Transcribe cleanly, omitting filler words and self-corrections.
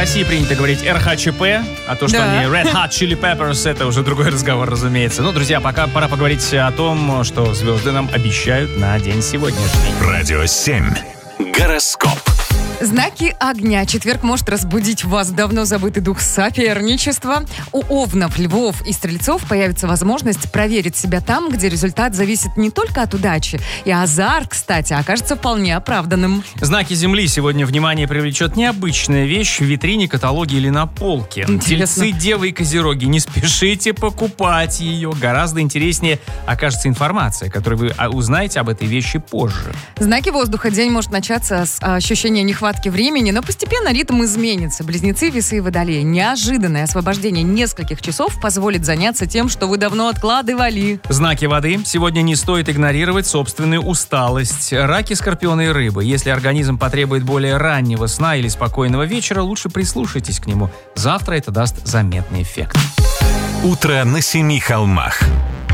России принято говорить РХЧП, а то, что они Red Hot Chili Peppers, это уже другой разговор, разумеется. Ну, друзья, пока пора поговорить о том, что звезды нам обещают на день сегодняшний. Радио 7. Гороскоп. Знаки огня. Четверг может разбудить в вас давно забытый дух соперничества. У овнов, львов и стрельцов появится возможность проверить себя там, где результат зависит не только от удачи. И азарт, кстати, окажется вполне оправданным. Знаки Земли. Сегодня внимание привлечет необычная вещь в витрине, каталоге или на полке. Интересно. Тельцы, девы и козероги, не спешите покупать ее. Гораздо интереснее окажется информация, которую вы узнаете об этой вещи позже. Знаки воздуха. День может начаться с ощущения нехватки времени, но постепенно ритм изменится. Близнецы, весы и водолеи. Неожиданное освобождение нескольких часов позволит заняться тем, что вы давно откладывали. Знаки воды. Сегодня не стоит игнорировать собственную усталость. Раки, скорпионы и рыбы. Если организм потребует более раннего сна или спокойного вечера, лучше прислушайтесь к нему. Завтра это даст заметный эффект. Утро на 7 холмах.